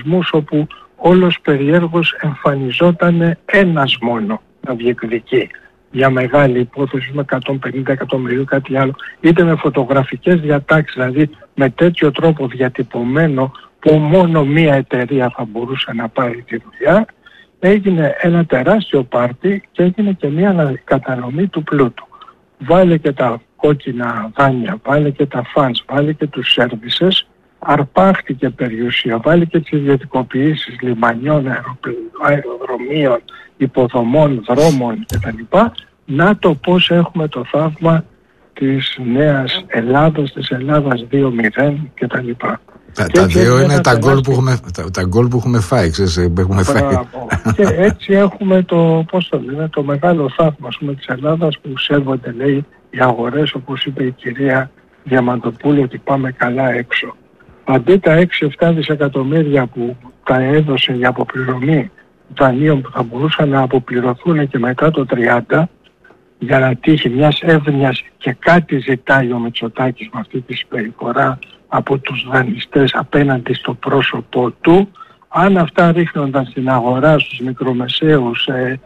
όπου όλος περιέργως εμφανιζόταν ένας μόνο να διεκδικεί για μεγάλη υπόθεση με 150 εκατομμυρίου κάτι άλλο, είτε με φωτογραφικές διατάξεις, δηλαδή με τέτοιο τρόπο διατυπωμένο που μόνο μία εταιρεία θα μπορούσε να πάρει τη δουλειά. Έγινε ένα τεράστιο πάρτι και έγινε και μία ανακατανομή του πλούτου. Βάλε και τα κόκκινα δάνεια, βάλε και τα funds, βάλε και τους services, αρπάχτηκε περιουσία, βάλε και τις ιδιωτικοποιήσεις λιμανιών, αεροδρομίων, υποδομών, δρόμων κτλ. Να το πώς έχουμε το θαύμα της νέας Ελλάδας, της Ελλάδας 2.0 κτλ. Τα δύο είναι τα γκολ που έχουμε φάει, ξέρεις, που έχουμε φάει. Και έτσι έχουμε το μεγάλο θαύμα της Ελλάδας που σέβονται, λέει, οι αγορές, όπως είπε η κυρία Διαμαντοπούλου, ότι πάμε καλά έξω. Αντί τα 6-7 δισεκατομμύρια που τα έδωσε για αποπληρωμή δανείων που θα μπορούσαν να αποπληρωθούν και μετά το 30, για να τύχει μιας εύνοιας και κάτι ζητάει ο Μητσοτάκης με αυτή τη συμπεριφορά από τους δανειστές απέναντι στο πρόσωπό του, αν αυτά ρίχνονταν στην αγορά στους μικρομεσαίους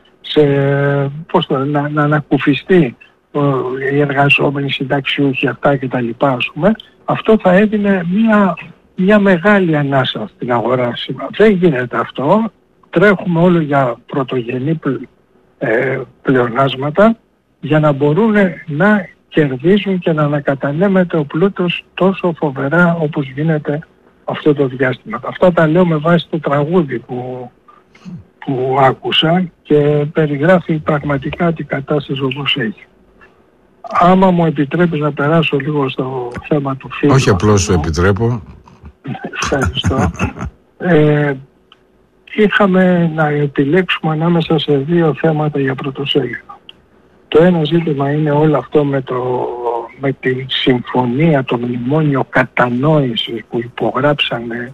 να ανακουφιστεί οι εργαζόμενοι, συνταξιούχοι, αυτά κτλ. Αυτό θα έδινε μια μεγάλη ανάσα στην αγορά σήμερα. Δεν γίνεται αυτό. Τρέχουμε όλο για πρωτογενή πλεονάσματα για να μπορούν να κερδίζουν και να ανακατανέμεται ο πλούτος τόσο φοβερά όπως γίνεται αυτό το διάστημα. Αυτά τα λέω με βάση το τραγούδι που άκουσα και περιγράφει πραγματικά την κατάσταση όπως έχει. Άμα μου επιτρέπεις να περάσω λίγο στο θέμα του φίλου. Όχι απλώς σου επιτρέπω. Ευχαριστώ. Είχαμε να επιλέξουμε ανάμεσα σε δύο θέματα για πρωτοσέλιδο. Το ένα ζήτημα είναι όλο αυτό με τη συμφωνία, το μνημόνιο κατανόησης που υπογράψανε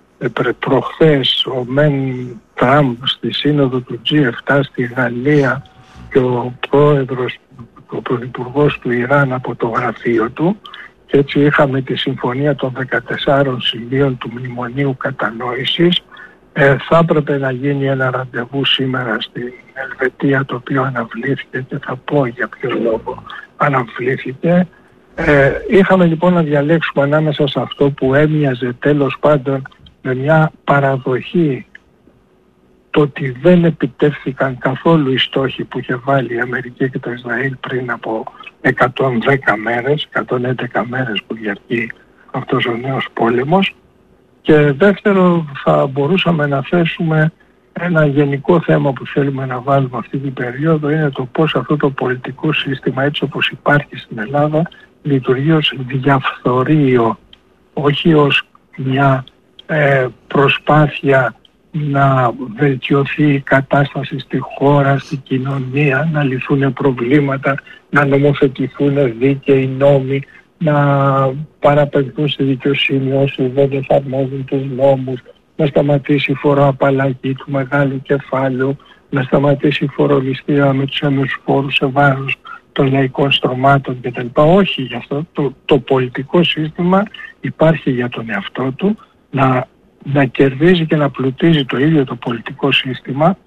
προχθές ο Μεν Τραμπ στη σύνοδο του G7 στη Γαλλία και ο πρωθυπουργός του Ιράν από το γραφείο του, και έτσι είχαμε τη συμφωνία των 14 σημείων του μνημονίου κατανόησης. Θα έπρεπε να γίνει ένα ραντεβού σήμερα στην Ελβετία, το οποίο αναβλήθηκε και θα πω για ποιο λόγο αναβλήθηκε. Είχαμε λοιπόν να διαλέξουμε ανάμεσα σε αυτό που έμοιαζε τέλος πάντων με μια παραδοχή, το ότι δεν επιτεύχθηκαν καθόλου οι στόχοι που είχε βάλει η Αμερική και το Ισραήλ πριν από 110 μέρες, 111 μέρες που διαρκεί αυτός ο νέος πόλεμος. Και δεύτερο, θα μπορούσαμε να θέσουμε ένα γενικό θέμα που θέλουμε να βάλουμε αυτή την περίοδο, είναι το πώς αυτό το πολιτικό σύστημα έτσι όπως υπάρχει στην Ελλάδα λειτουργεί ως διαφθορείο, όχι ως μια προσπάθεια να βελτιωθεί η κατάσταση στη χώρα, στην κοινωνία, να λυθούν προβλήματα, να νομοθετηθούν δίκαιοι νόμοι, να παραπευθούν στη δικαιοσύνη όσοι δεν εφαρμόζουν τους νόμους, να σταματήσει η φοροαπαλλαγή του μεγάλου κεφάλαιου, να σταματήσει η φορολιστία με τους έμεσους φόρους σε βάρος των λαϊκών στρωμάτων κτλ. Όχι, γι' αυτό το πολιτικό σύστημα υπάρχει για τον εαυτό του, να κερδίζει και να πλουτίζει το ίδιο το πολιτικό σύστημα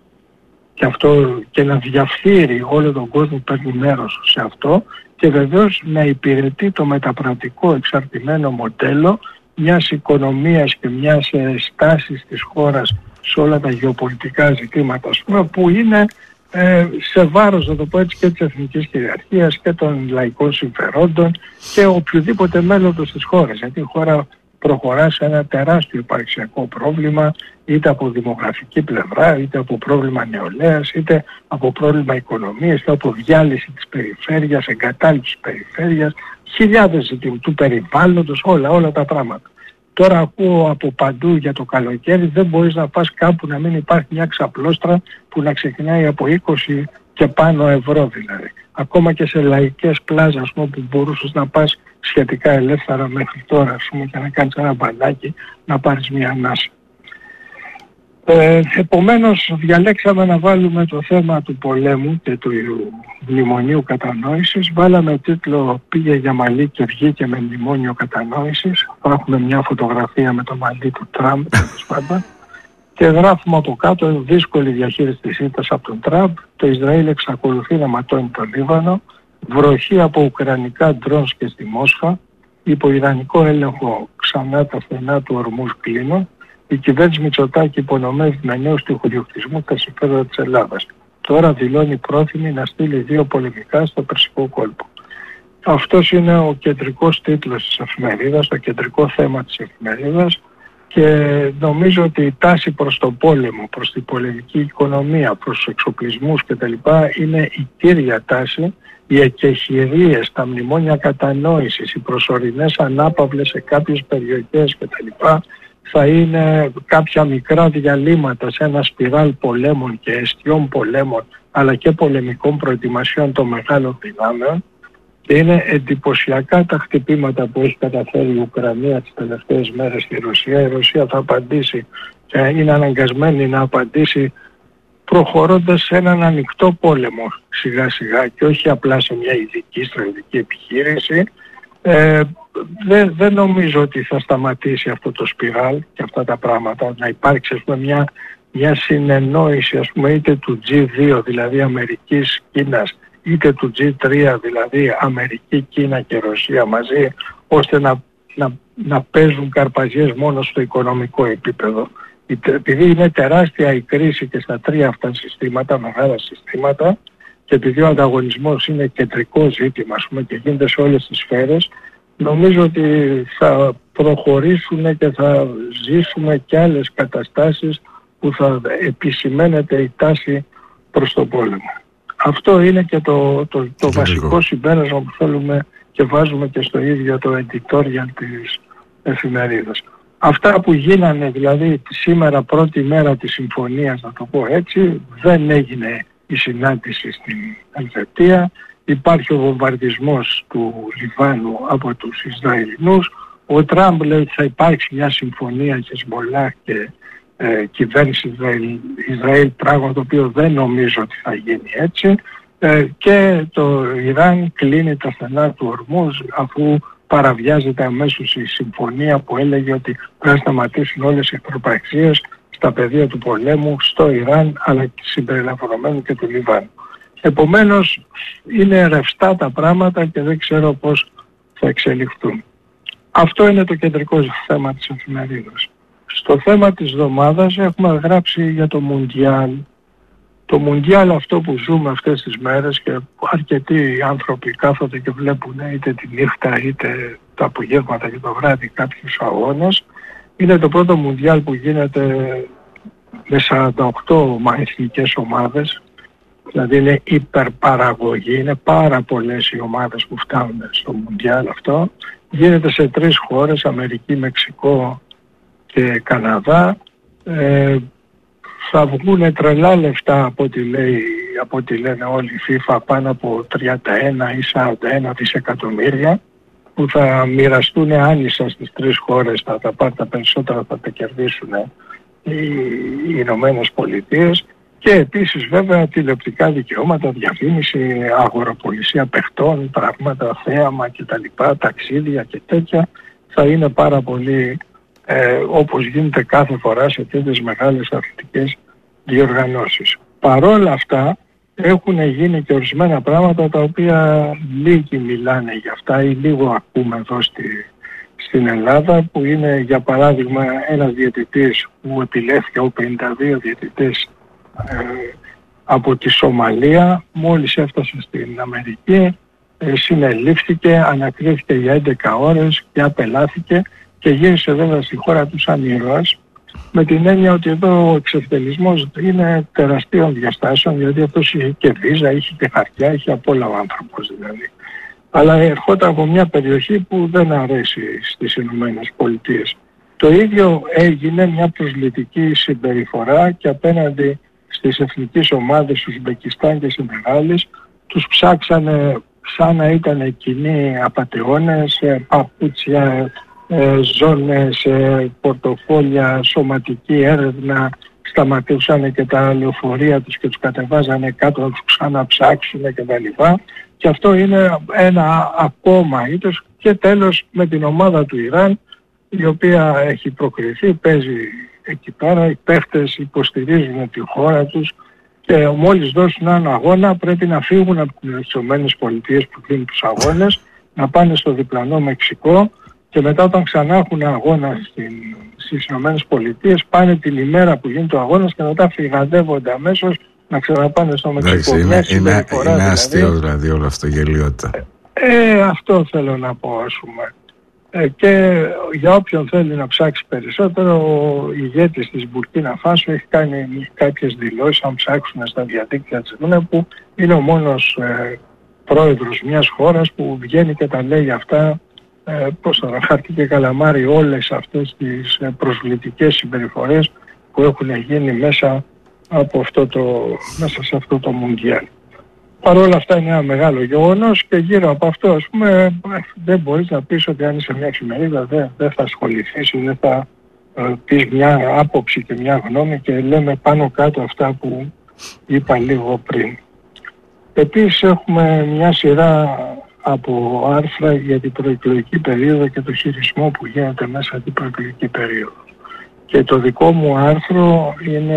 και να διαφθείρει όλο τον κόσμο που παίρνει μέρος σε αυτό, και βεβαίως να υπηρετεί το μεταπρατικό εξαρτημένο μοντέλο μιας οικονομίας και μιας στάσης της χώρας σε όλα τα γεωπολιτικά ζητήματα, που είναι σε βάρος, να το πω έτσι, και της εθνικής κυριαρχίας και των λαϊκών συμφερόντων και οποιοδήποτε μέλλοντος της χώρας. Γιατί η χώρα προχωρά σε ένα τεράστιο υπαρξιακό πρόβλημα, είτε από δημογραφική πλευρά, είτε από πρόβλημα νεολαίας, είτε από πρόβλημα οικονομίας, είτε από διάλυση της περιφέρειας, εγκατάλειψη της περιφέρειας, χιλιάδες ζητήματα του περιβάλλοντος, όλα τα πράγματα. Τώρα ακούω από παντού για το καλοκαίρι, δεν μπορείς να πας κάπου να μην υπάρχει μια ξαπλώστρα που να ξεκινάει από 20 και πάνω ευρώ δηλαδή. Ακόμα και σε λαϊκές πλάζas που μπορούσες να πας σχετικά ελεύθερα μέχρι τώρα, και να κάνεις ένα μπανάκι να πάρεις μια ανάσα. Επομένως διαλέξαμε να βάλουμε το θέμα του πολέμου και του μνημονίου κατανόησης. Βάλαμε τίτλο «Πήγε για μαλλί και βγήκε με μνημόνιο κατανόησης». Θα έχουμε μια φωτογραφία με το μαλλί του Τραμπ, τέλος πάντων. Και γράφουμε από κάτω δύσκολη διαχείριση της ήττας από τον Τραμπ, το Ισραήλ εξακολουθεί να ματώνει το Λίβανο, βροχή από ουκρανικά ντρόνς και στη Μόσχα, υπό ιρανικό έλεγχο ξανά τα στενά του Ορμούζ κλείνουν, η κυβέρνηση Μητσοτάκη υπονομεύει με νέους τυχοδιοκτισμού τα συμφέροντα της Ελλάδας. Τώρα δηλώνει πρόθυμη να στείλει 2 πολεμικά στο Περσικό κόλπο. Αυτός είναι ο κεντρικός τίτλος της εφημερίδας, το κεντρικό θέμα της εφημερίδας, και νομίζω ότι η τάση προς το πόλεμο, προς την πολεμική οικονομία, προς τους εξοπλισμούς κτλ. Είναι η κύρια τάση. Οι εκεχηρίες, τα μνημόνια κατανόησης, οι προσωρινές ανάπαυλες σε κάποιες περιοχές κτλ. Θα είναι κάποια μικρά διαλύματα σε ένα σπιράλ πολέμων και εστιών πολέμων, αλλά και πολεμικών προετοιμασιών των μεγάλων δυνάμεων. Και είναι εντυπωσιακά τα χτυπήματα που έχει καταφέρει η Ουκρανία τις τελευταίες μέρες στη Ρωσία. Η Ρωσία θα απαντήσει και είναι αναγκασμένη να απαντήσει προχωρώντας σε έναν ανοιχτό πόλεμο σιγά σιγά και όχι απλά σε μια ειδική στρατιωτική επιχείρηση. Δεν νομίζω ότι θα σταματήσει αυτό το σπιράλ και αυτά τα πράγματα. Να υπάρξει ας πούμε μια συνεννόηση ας πούμε είτε του G2 δηλαδή Αμερικής Κίνας είτε του G3 δηλαδή Αμερική, Κίνα και Ρωσία μαζί, ώστε να παίζουν καρπαζιές μόνο στο οικονομικό επίπεδο. Επειδή είναι τεράστια η κρίση και στα 3 αυτά συστήματα, μεγάλα συστήματα, και επειδή ο ανταγωνισμός είναι κεντρικό ζήτημα ας πούμε, και γίνεται σε όλες τις σφαίρες, νομίζω ότι θα προχωρήσουμε και θα ζήσουμε και άλλες καταστάσεις που θα επισημαίνεται η τάση προς το πόλεμο. Αυτό είναι και το βασικό συμπέρασμα που θέλουμε και βάζουμε και στο ίδιο το editorial της εφημερίδας. Αυτά που γίνανε δηλαδή σήμερα πρώτη μέρα της συμφωνίας, να το πω έτσι, δεν έγινε η συνάντηση στην Ελβετία, υπάρχει ο βομβαρδισμός του Λιβάνου από τους Ισραηλινούς, ο Τραμπ λέει ότι θα υπάρξει μια συμφωνία Χεσμολάχ και κυβέρνηση Ισραήλ, πράγμα το οποίο δεν νομίζω ότι θα γίνει έτσι, και το Ιράν κλείνει τα στενά του Ορμούζ αφού παραβιάζεται αμέσως η συμφωνία που έλεγε ότι πρέπει να σταματήσουν όλες οι εχθροπραξίες στα πεδία του πολέμου στο Ιράν αλλά και συμπεριλαμβανομένου και του Λιβάνου. Επομένως είναι ρευστά τα πράγματα και δεν ξέρω πώς θα εξελιχθούν. Αυτό είναι το κεντρικό θέμα της εφημερίδας. Στο θέμα της εβδομάδας έχουμε γράψει για το Μουντιάλ. Το Μουντιάλ αυτό που ζούμε αυτές τις μέρες και αρκετοί άνθρωποι κάθονται και βλέπουν είτε τη νύχτα είτε τα απογεύματα και το βράδυ κάποιους αγώνες, είναι το πρώτο Μουντιάλ που γίνεται με 48 εθνικές ομάδες, δηλαδή είναι υπερπαραγωγή, είναι πάρα πολλές οι ομάδες που φτάνουν στο Μουντιάλ αυτό. Γίνεται σε 3 χώρες, Αμερική, Μεξικό και Καναδά. Θα βγουν τρελά λεφτά από ό,τι λένε όλοι η FIFA, πάνω από 31 ή 41 δισεκατομμύρια που θα μοιραστούν άνισα στις 3 χώρες, θα πάρουν τα περισσότερα, θα τα κερδίσουν οι Ηνωμένες Πολιτείες, και επίσης βέβαια τηλεοπτικά δικαιώματα, διαφήμιση, αγοραπολισία παιχτών, πράγματα, θέαμα κτλ, ταξίδια και τέτοια, θα είναι πάρα πολύ όπως γίνεται κάθε φορά σε τέτοιες μεγάλες αθλητικές διοργανώσεις. Παρόλα αυτά έχουν γίνει και ορισμένα πράγματα τα οποία λίγοι μιλάνε για αυτά ή λίγο ακούμε εδώ στην Ελλάδα, που είναι για παράδειγμα ένας διαιτητής που επιλέχθηκε από 52 διαιτητές από τη Σομαλία, μόλις έφτασε στην Αμερική συνελήφθηκε, ανακρίθηκε για 11 ώρες και απελάθηκε και γύρισε βέβαια στη χώρα του σαν ήρωας, με την έννοια ότι εδώ ο εξευτελισμός είναι τεραστίων διαστάσεων, γιατί αυτός είχε και βίζα, είχε και χαρτιά, είχε απ' όλα ο άνθρωπος δηλαδή. Αλλά ερχόταν από μια περιοχή που δεν αρέσει στις Ηνωμένες Πολιτείες. Το ίδιο έγινε μια προσλητική συμπεριφορά και απέναντι στις εθνικές ομάδες του Ουσμπεκιστάν και Σενεγάλης, τους ψάξανε σαν να ήταν κοινοί απατεώνες, παπούτσια, ζώνες, πορτοφόλια, σωματική έρευνα, σταματούσαν και τα λεωφορεία τους και τους κατεβάζανε κάτω να τους ξαναψάξουν κτλ. Και αυτό είναι ένα ακόμα ήτος. Και τέλος με την ομάδα του Ιράν, η οποία έχει προκριθεί, παίζει εκεί πέρα, οι παίχτες υποστηρίζουν τη χώρα τους και μόλις δώσουν έναν αγώνα πρέπει να φύγουν από τις ΗΠΑ που δίνουν τους αγώνες, να πάνε στο διπλανό Μεξικό και μετά όταν ξανά έχουν αγώνα στις ΗΠΑ πάνε την ημέρα που γίνεται ο αγώνας και μετά φυγαδεύονται αμέσως να ξαναπάνε στο Μεξικό. Είναι αστείο δηλαδή όλο αυτό, γελιότητα. Αυτό θέλω να πω, ας πούμε. Και για όποιον θέλει να ψάξει περισσότερο, ο ηγέτης της Μπουρκίνα Φάσο έχει κάνει κάποιες δηλώσεις, αν ψάξουν στα διαδίκτυα της ΔΟΥΝΕ, που είναι ο μόνος πρόεδρος μιας χώρας που βγαίνει και τα λέει αυτά, χαρτί και καλαμάρι, όλες αυτές τις προσβλητικές συμπεριφορές που έχουν γίνει μέσα σε αυτό το Μουντιάλ. Παρ' όλα αυτά είναι ένα μεγάλο γεγονός και γύρω από αυτό, ας πούμε, δεν μπορείς να πεις ότι αν είσαι μια εφημερίδα δεν θα ασχοληθείς ή δεν θα πεις μια άποψη και μια γνώμη και λέμε πάνω κάτω αυτά που είπα λίγο πριν. Επίσης έχουμε μια σειρά από άρθρα για την προεκλογική περίοδο και το χειρισμό που γίνεται μέσα την προεκλογική περίοδο. Και το δικό μου άρθρο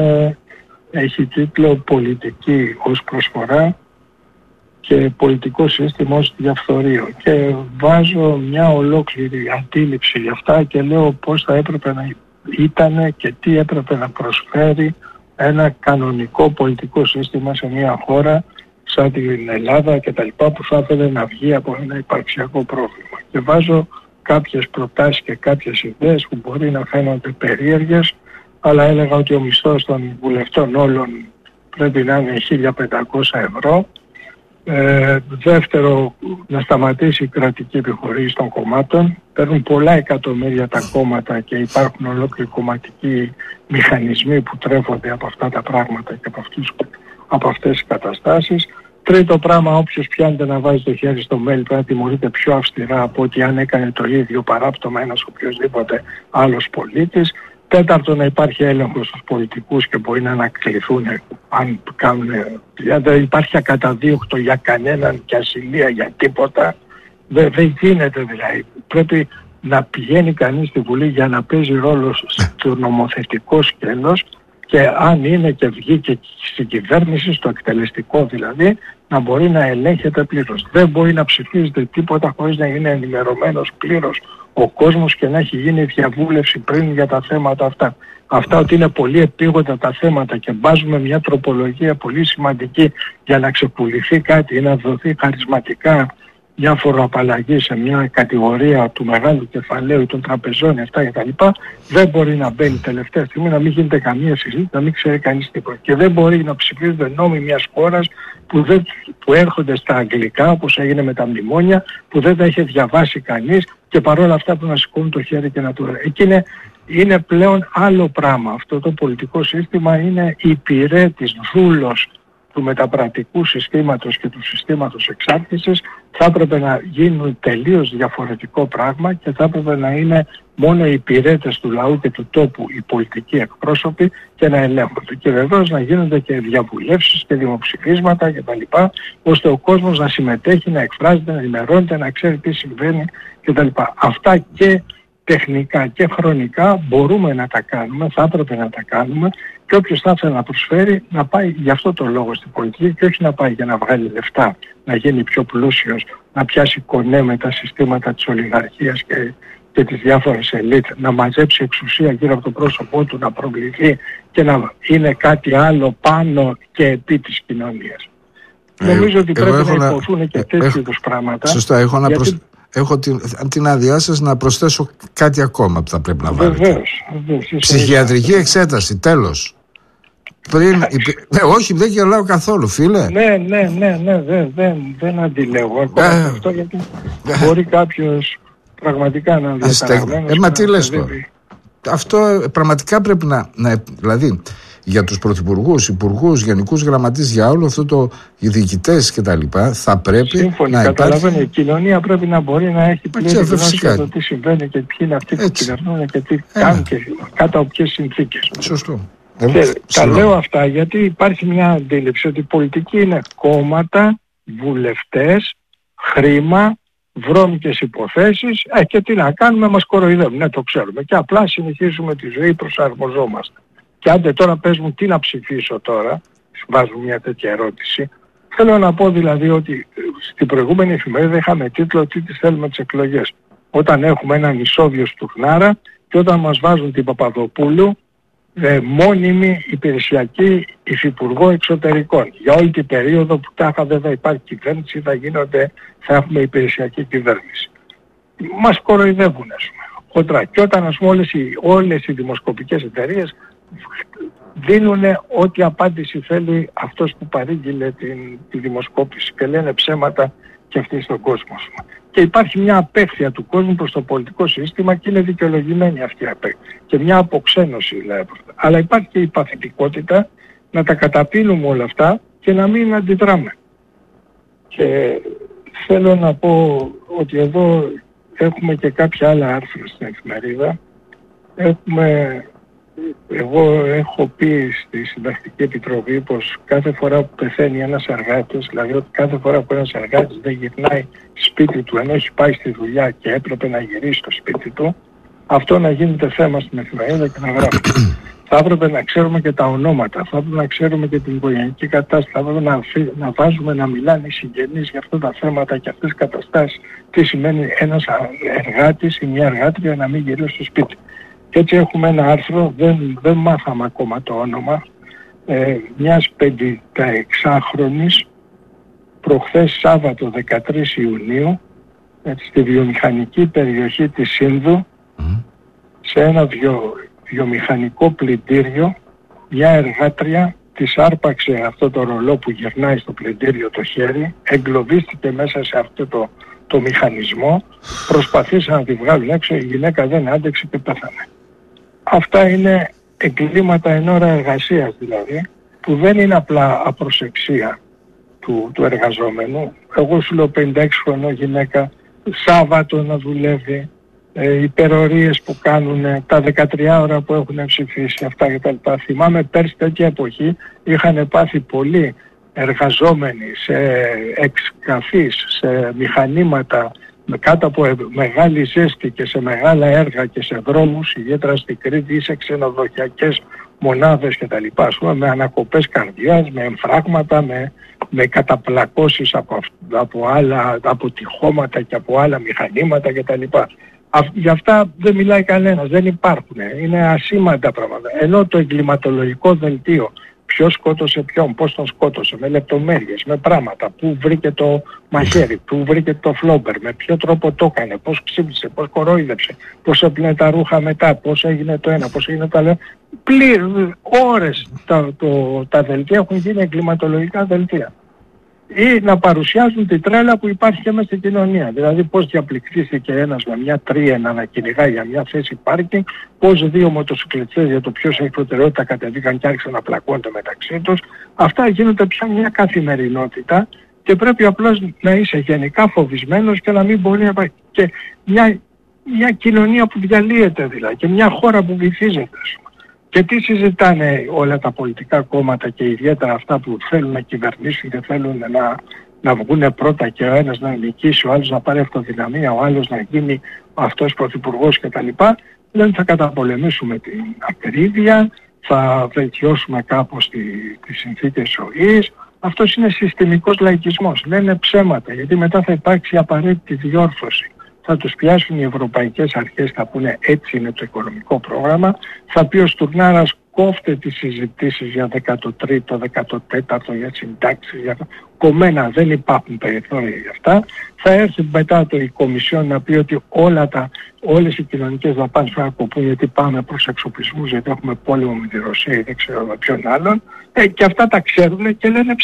έχει τίτλο «Πολιτική ως προσφορά και πολιτικό σύστημα ως διαφθορείο». Και βάζω μια ολόκληρη αντίληψη για αυτά και λέω πώς θα έπρεπε να ήταν και τι έπρεπε να προσφέρει ένα κανονικό πολιτικό σύστημα σε μια χώρα σαν την Ελλάδα και τα λοιπά, που θα ήθελε να βγει από ένα υπαρξιακό πρόβλημα. Και βάζω κάποιες προτάσεις και κάποιες ιδέες που μπορεί να φαίνονται περίεργες, αλλά έλεγα ότι ο μισθός των βουλευτών όλων πρέπει να είναι 1.500 ευρώ. Δεύτερο, να σταματήσει η κρατική επιχορήγηση των κομμάτων. Παίρνουν πολλά εκατομμύρια τα κόμματα και υπάρχουν ολόκληροι κομματικοί μηχανισμοί που τρέφονται από αυτά τα πράγματα και από αυτές τις καταστάσεις. Τρίτο πράγμα, όποιος πιάνεται να βάζει το χέρι στο μέλι πρέπει να τιμωρείται πιο αυστηρά από ότι αν έκανε το ίδιο παράπτωμα ένας οποιοσδήποτε άλλος πολίτης. Τέταρτο, να υπάρχει έλεγχος στους πολιτικούς και μπορεί να ανακληθούν αν κάνουν. Δεν υπάρχει ακαταδίωκτο για κανέναν και ασυλία για τίποτα. Δεν γίνεται δηλαδή. Πρέπει να πηγαίνει κανείς στη Βουλή για να παίζει ρόλο στο νομοθετικό σκέλος και αν είναι και βγει και στην κυβέρνηση, στο εκτελεστικό δηλαδή, να μπορεί να ελέγχεται πλήρως. Δεν μπορεί να ψηφίζεται τίποτα χωρίς να είναι ενημερωμένος πλήρως ο κόσμος και να έχει γίνει διαβούλευση πριν για τα θέματα αυτά. Αυτά ότι είναι πολύ επίγοντα τα θέματα και βάζουμε μια τροπολογία πολύ σημαντική για να ξεπουληθεί κάτι ή να δοθεί χαρισματικά μια φοροαπαλλαγή σε μια κατηγορία του μεγάλου κεφαλαίου των τραπεζών, αυτά κτλ. Δεν μπορεί να μπαίνει τελευταία στιγμή, να μην γίνεται καμία συζήτηση, να μην ξέρει κανείς τίποτα. Και δεν μπορεί να ψηφίζονται νόμοι μιας χώρας που έρχονται στα αγγλικά, όπως έγινε με τα μνημόνια, που δεν τα είχε διαβάσει κανείς και παρόλα αυτά που να σηκώνουν το χέρι και να το λέει. Εκεί είναι πλέον άλλο πράγμα. Αυτό το πολιτικό σύστημα είναι υπηρέτης, δούλος του μεταπρατικού συστήματος και του συστήματος εξάρτησης. Θα έπρεπε να γίνουν τελείως διαφορετικό πράγμα και θα έπρεπε να είναι μόνο οι υπηρέτες του λαού και του τόπου οι πολιτικοί εκπρόσωποι και να ελέγχονται. Και βεβαίως να γίνονται και διαβουλεύσεις και δημοψηφίσματα κτλ. Ώστε ο κόσμος να συμμετέχει, να εκφράζεται, να ενημερώνεται, να ξέρει τι συμβαίνει κτλ. Αυτά και τεχνικά και χρονικά μπορούμε να τα κάνουμε, θα έπρεπε να τα κάνουμε και όποιος θα ήθελε να προσφέρει να πάει γι' αυτό το λόγο στην πολιτική και όχι να πάει για να βγάλει λεφτά, να γίνει πιο πλούσιος, να πιάσει κονέ με τα συστήματα της ολιγαρχίας και τις διάφορες ελίτ, να μαζέψει εξουσία γύρω από το πρόσωπό του, να προβληθεί και να είναι κάτι άλλο πάνω και επί της κοινωνίας. Νομίζω ότι πρέπει να υποθούν και τέτοιου είδους πράγματα. Σωστά, έχω την άδειά σας να προσθέσω κάτι ακόμα που θα πρέπει να βάλετε. Βεβαίως. Ψυχιατρική εξέταση, τέλος. Όχι, δεν γελάω καθόλου, φίλε. Ναι, δεν αντιλέγω αυτό γιατί μπορεί κάποιος πραγματικά να διαταραγμένος. Μα τι λες τώρα. Αυτό πραγματικά πρέπει να δηλαδή για τους πρωθυπουργούς, υπουργούς, γενικούς γραμματείς, για όλο αυτό το διοικητές και τα λοιπά, θα πρέπει σύμφωνοι, να καταλαβαίνω, η κοινωνία πρέπει να μπορεί να έχει πλήρη γνώση για το τι συμβαίνει και ποιοι είναι αυτοί που κυβερνούν και τι κάνουν και κάτω από ποιες συνθήκες. Σωστό. Τα λέω αυτά γιατί υπάρχει μια αντίληψη ότι η πολιτική είναι κόμματα, βουλευτές, χρήμα βρώμικες υποθέσεις, και τι να κάνουμε, μας κοροϊδεύουν, ναι, το ξέρουμε, και απλά συνεχίζουμε τη ζωή, προσαρμοζόμαστε. Και άντε τώρα πες μου τι να ψηφίσω τώρα, βάζω μια τέτοια ερώτηση. Θέλω να πω δηλαδή ότι στην προηγούμενη εφημερίδα είχαμε τίτλο «Τι τις θέλουμε τις εκλογές». Όταν έχουμε έναν ισόβιο Στουρνάρα και όταν μας βάζουν την Παπαδοπούλου μόνιμη υπηρεσιακή υφυπουργό εξωτερικών. Για όλη την περίοδο που τάχα δεν θα υπάρχει κυβέρνηση, θα έχουμε υπηρεσιακή κυβέρνηση. Μας κοροϊδεύουν, ας πούμε. Και όταν, ας πούμε, όλες οι δημοσκοπικές εταιρείες δίνουν ό,τι απάντηση θέλει αυτός που παρήγγειλε τη δημοσκόπηση και λένε ψέματα και αυτοί στον κόσμο. Και υπάρχει μια απέχθεια του κόσμου προς το πολιτικό σύστημα και είναι δικαιολογημένη αυτή η απέχθεια. Και μια αποξένωση δηλαδή. Αλλά υπάρχει και η παθητικότητα να τα καταπίνουμε όλα αυτά και να μην αντιδράμε. Και θέλω να πω ότι εδώ έχουμε και κάποια άλλα άρθρα στην εφημερίδα. Εγώ έχω πει στη Συντακτική Επιτροπή πως κάθε φορά που πεθαίνει ένας εργάτης, δηλαδή ότι κάθε φορά που ένας εργάτης δεν γυρνάει σπίτι του ενώ έχει πάει στη δουλειά και έπρεπε να γυρίσει στο σπίτι του, αυτό να γίνεται θέμα στην εφημερίδα και να γράφει. Θα έπρεπε να ξέρουμε και τα ονόματα, θα έπρεπε να ξέρουμε και την οικογενειακή κατάσταση, θα έπρεπε να βάζουμε να μιλάνε οι συγγενείς για αυτά τα θέματα και αυτές τις καταστάσεις. Τι σημαίνει ένας εργάτης ή μια εργάτρια να μην γυρίσει στο σπίτι. Και έτσι έχουμε ένα άρθρο, δεν μάθαμε ακόμα το όνομα, μιας 56χρονης, προχθές Σάββατο 13 Ιουνίου, στη βιομηχανική περιοχή της Σύνδου, σε ένα βιομηχανικό πλυντήριο, μια εργάτρια της άρπαξε αυτό το ρολό που γυρνάει στο πλυντήριο το χέρι, εγκλωβίστηκε μέσα σε αυτό το μηχανισμό, προσπαθήσαν να τη βγάλουν έξω, η γυναίκα δεν άντεξε και πέθανε. Αυτά είναι εγκλήματα εν ώρα εργασίας δηλαδή, που δεν είναι απλά απροσεξία του εργαζόμενου. Εγώ σου λέω 56 χρονών γυναίκα, Σάββατο να δουλεύει, υπερορίες που κάνουν, τα 13 ώρα που έχουν ψηφίσει, αυτά κτλ. Θυμάμαι πέρσι τέτοια εποχή είχαν πάθει πολλοί εργαζόμενοι σε εξκαφείς, σε μηχανήματα, κάτω από μεγάλη ζέστη και σε μεγάλα έργα και σε δρόμους, ιδιαίτερα στην Κρήτη ή σε ξενοδοχειακές μονάδες κτλ. Με ανακοπές καρδιάς, με εμφράγματα, με καταπλακώσεις από τυχώματα και από άλλα μηχανήματα κτλ. Γι' αυτά δεν μιλάει κανένας, δεν υπάρχουν, είναι ασήμαντα πράγματα. Ενώ το εγκληματολογικό δελτίο, ποιος σκότωσε ποιον, πώς τον σκότωσε, με λεπτομέρειες, με πράγματα, πού βρήκε το μαχαίρι, πού βρήκε το φλόμπερ, με ποιο τρόπο το έκανε, πώς ξύπνησε, πώς κορόιδεψε, πώς έπλυνε τα ρούχα μετά, πώς έγινε το ένα, πώς έγινε το άλλο. Ώρες τα δελτία έχουν γίνει εγκληματολογικά δελτία. Ή να παρουσιάζουν τη τρέλα που υπάρχει και μέσα στην κοινωνία. Δηλαδή πώς διαπληκτήθηκε ένας με μια τρίενα να κυνηγάει για μια θέση πάρκινγκ, πώς δύο μοτοσυκλετιστές για το ποιος έχει προτεραιότητα κατεβήκαν και άρχισαν να πλακώνται μεταξύ τους. Αυτά γίνονται πια μια καθημερινότητα και πρέπει απλώς να είσαι γενικά φοβισμένος και να μην μπορεί να υπάρχει. Και μια κοινωνία που διαλύεται δηλαδή και μια χώρα που βυθίζεται. Και τι συζητάνε όλα τα πολιτικά κόμματα και ιδιαίτερα αυτά που θέλουν να κυβερνήσουν και θέλουν να βγουν πρώτα και ο ένας να νικήσει, ο άλλος να πάρει αυτοδυναμία, ο άλλος να γίνει αυτός πρωθυπουργός κτλ. Λένε θα καταπολεμήσουμε την ακρίβεια, θα βελτιώσουμε κάπως τις συνθήκες ζωής. Αυτός είναι συστημικός λαϊκισμός. Λένε ψέματα γιατί μετά θα υπάρξει απαραίτητη διόρθωση. Θα τους πιάσουν οι ευρωπαϊκές αρχές, θα πούνε έτσι είναι το οικονομικό πρόγραμμα. Θα πει ο Στουρνάρας κόφτε τις συζητήσεις για 13ο, 14ο, για συντάξεις, κομμένα, δεν υπάρχουν περιθώρια για αυτά. Θα έρθει μετά η Κομισιόν να πει ότι όλες οι κοινωνικές δαπάνες πρέπει να κοπούν γιατί πάμε προς εξοπλισμούς, γιατί έχουμε πόλεμο με τη Ρωσία ή δεν ξέρω με ποιον άλλον. Και αυτά τα ξέρουν και λένε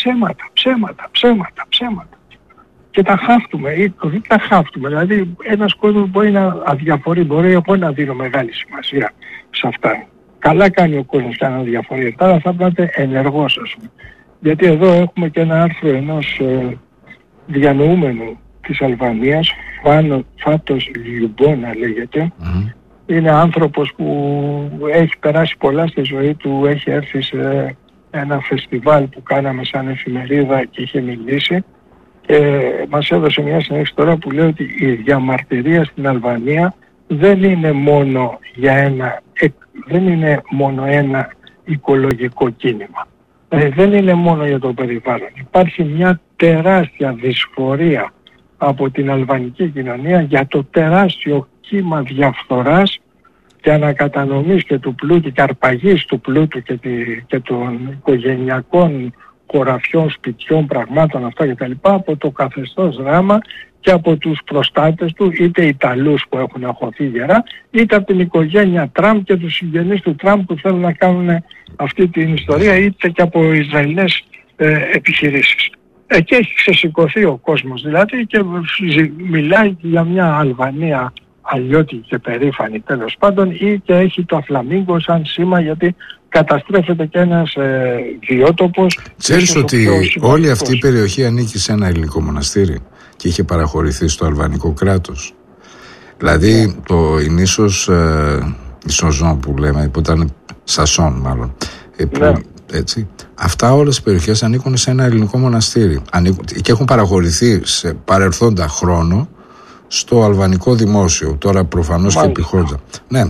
ψέματα. Και τα χάφτουμε ή δεν τα χάφτουμε. Δηλαδή ένας κόσμος μπορεί να αδιαφορεί, μπορεί εγώ να δίνω μεγάλη σημασία σε αυτά. Καλά κάνει ο κόσμος και να αδιαφορεί. Τώρα θα πρέπει ενεργός ας πούμε. Γιατί εδώ έχουμε και ένα άρθρο ενός διανοούμενου της Αλβανίας, Φάτος Λιουμπόνα λέγεται. Είναι άνθρωπος που έχει περάσει πολλά στη ζωή του, έχει έρθει σε ένα φεστιβάλ που κάναμε σαν εφημερίδα και είχε μιλήσει. Και μας έδωσε μια συνέντευξη τώρα που λέει ότι η διαμαρτυρία στην Αλβανία δεν είναι μόνο ένα οικολογικό κίνημα. Δεν είναι μόνο για το περιβάλλον. Υπάρχει μια τεράστια δυσφορία από την αλβανική κοινωνία για το τεράστιο κύμα διαφθοράς και ανακατανομής και του πλούτου και αρπαγής του πλούτου και των οικογενειακών χωραφιών, σπιτιών, πραγμάτων αυτά κτλ. Από το καθεστώς Ράμα και από τους προστάτες του, είτε Ιταλούς που έχουν αγχωθεί γερά, είτε από την οικογένεια Τραμπ και τους συγγενείς του Τραμπ που θέλουν να κάνουν αυτή την ιστορία, είτε και από Ισραηλινές επιχειρήσεις. Εκεί έχει ξεσηκωθεί ο κόσμος δηλαδή και μιλάει για μια Αλβανία αλλιώτικη και περήφανη τέλος πάντων, ή και έχει το Αφλαμίγκο σαν σήμα, γιατί καταστρέφεται και ένας βιότοπος. Ξέρεις ότι όλη αυτή η περιοχή ανήκει σε ένα ελληνικό μοναστήρι και είχε παραχωρηθεί στο αλβανικό κράτος. Δηλαδή η νήσος Ισοζόν που λέμε, που ήταν Σασόν μάλλον, έτσι, αυτά όλες οι περιοχές ανήκουν σε ένα ελληνικό μοναστήρι και έχουν παραχωρηθεί σε παρελθόντα χρόνο στο αλβανικό δημόσιο, τώρα προφανώς και επί Χότζα. Ναι.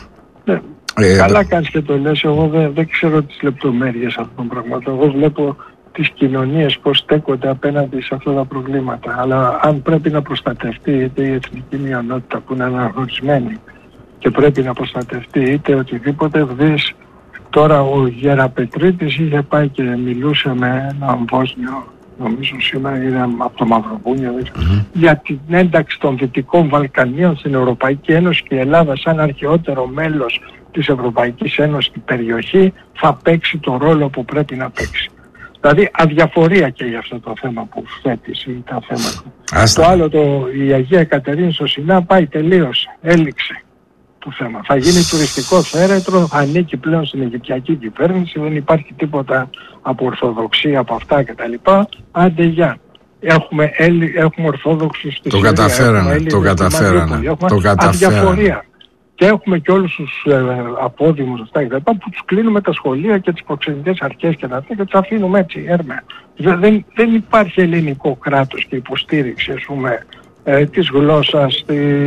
Καλά κάνεις και το λες, εγώ δεν ξέρω τις λεπτομέρειες αυτών των πραγμάτων. Εγώ βλέπω τις κοινωνίες πώς στέκονται απέναντι σε αυτά τα προβλήματα. Αλλά αν πρέπει να προστατευτεί είτε η εθνική μειονότητα που είναι αναγνωρισμένη και πρέπει να προστατευτεί είτε οτιδήποτε, δεις τώρα ο Γεραπετρίτης είχε πάει και μιλούσε με έναν Βόσνιο, νομίζω σήμερα είναι από το Μαυροβούνιο, για την ένταξη των Δυτικών Βαλκανίων στην Ευρωπαϊκή Ένωση, και η Ελλάδα σαν αρχαιότερο μέλος της Ευρωπαϊκής Ένωσης στην περιοχή θα παίξει το ρόλο που πρέπει να παίξει. Δηλαδή αδιαφορία και για αυτό το θέμα που θέτεις ή τα θέματα. Το άλλο, η Αγία Κατερίνη στο Σινά πάει, τελείωσε, έληξε το θέμα. Θα γίνει τουριστικό θέρετρο, ανήκει πλέον στην Αιγυπτιακή κυβέρνηση, δεν υπάρχει τίποτα από Ορθοδοξία, από αυτά κτλ. Άντε γεια. Έχουμε Ορθόδοξους στη Συρία. Το καταφέρανε. Αδιαφορία. Και έχουμε και όλους τους απόδημους αυτά και τα λοιπά, που τους κλείνουμε τα σχολεία και τις προξενικές αρχές και τα τέτοια και τους αφήνουμε έτσι έρμεα. Δεν υπάρχει ελληνικό κράτος και υποστήριξη, ας πούμε, της γλώσσας,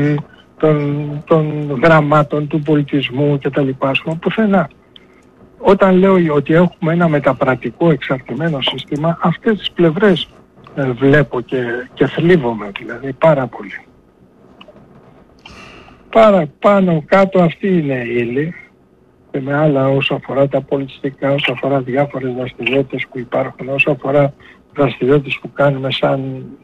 των γραμμάτων, του πολιτισμού και τα λοιπά, ας πούμε, πουθενά. Όταν λέω ότι έχουμε ένα μεταπρατικό εξαρτημένο σύστημα, αυτές τις πλευρές βλέπω και θλίβομαι δηλαδή πάρα πολύ. Παραπάνω κάτω αυτή είναι η ύλη, και με άλλα όσο αφορά τα πολιτιστικά, όσο αφορά διάφορες δραστηριότητες που υπάρχουν, όσο αφορά δραστηριότητες που κάνουμε σαν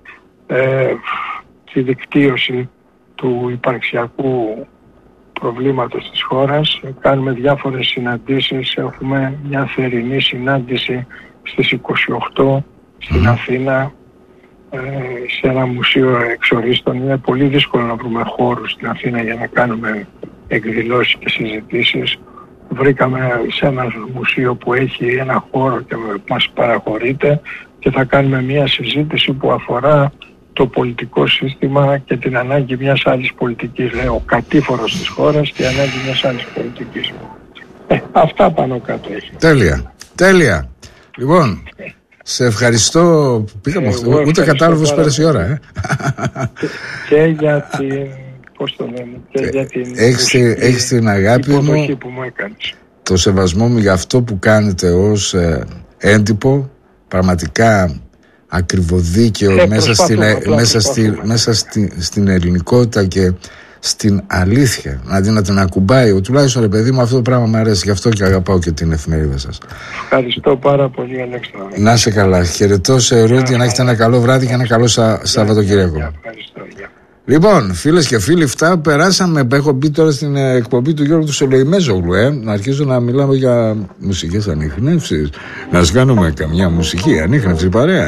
τη δικτύωση του υπαρξιακού προβλήματος της χώρας. Κάνουμε διάφορες συναντήσεις, έχουμε μια θερινή συνάντηση στις 28 στην Αθήνα, σε ένα μουσείο εξορίστων. Είναι πολύ δύσκολο να βρούμε χώρους στην Αθήνα για να κάνουμε εκδηλώσεις και συζητήσεις. Βρήκαμε σε ένα μουσείο που έχει ένα χώρο και μας παραχωρείται, και θα κάνουμε μια συζήτηση που αφορά το πολιτικό σύστημα και την ανάγκη μιας άλλης πολιτικής. Ο κατήφορος της χώρας και η ανάγκη μιας άλλης πολιτικής. Αυτά πάνω κάτω έχει. Τέλεια. Λοιπόν, σε ευχαριστώ που πήγαμε αυτό. Ούτε κατάλαβες πέρασε η ώρα. Και για την... Πώς το λέμε, και για την... Έχεις την αγάπη μου, που μου έκανες. Το σεβασμό μου για αυτό που κάνετε ως έντυπο, πραγματικά ακριβοδίκαιο μέσα στην ελληνικότητα και στην αλήθεια, να την ακουμπάει. Τουλάχιστον, ρε παιδί μου, αυτό το πράγμα μου αρέσει, γι' αυτό και αγαπάω και την εφημερίδα σας. Ευχαριστώ πάρα πολύ, Αλέξανδρο. Να είσαι καλά. Χαιρετώ σε Ρούντι, να έχετε ένα καλό βράδυ και ένα καλό Σαββατοκύριακο. Ευχαριστώ. Λοιπόν, φίλες και φίλοι, περάσαμε. Έχω μπει τώρα στην εκπομπή του Γιώργου του Σολοημέζογλου, να αρχίζω να μιλάμε για μουσικές ανιχνεύσεις. Να σου κάνουμε καμιά μουσική ανίχνευση παρέα,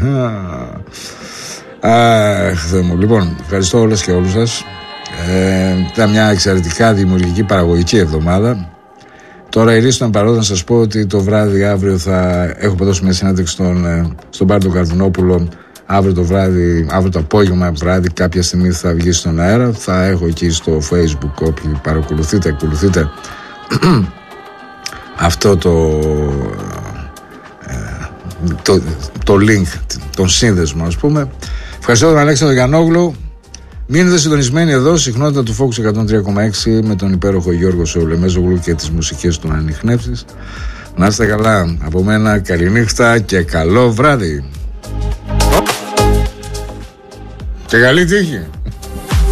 Θεέ μου. Λοιπόν, ευχαριστώ όλες και όλους σας. Ήταν μια εξαιρετικά δημιουργική παραγωγική εβδομάδα. Τώρα η Ρίστο είναι παρόν να σας πω ότι το βράδυ αύριο θα έχω δώσει μια συνέντευξη στον Πάρτο Καρδουνόπουλο. Αύριο το απόγευμα βράδυ, κάποια στιγμή θα βγει στον αέρα. Θα έχω εκεί στο Facebook, όποιοι ακολουθείτε αυτό το το link, τον σύνδεσμο, ας πούμε. Ευχαριστώ τον Αλέξανδρο Γιαννόγλου. Μείνετε συντονισμένοι εδώ, συχνότητα του Focus 103,6 με τον υπέροχο Γιώργο Σεουλεμέζογλου και τις μουσικές του ανιχνεύσεις. Να είστε καλά. Από μένα καληνύχτα και καλό βράδυ. Και καλή τύχη.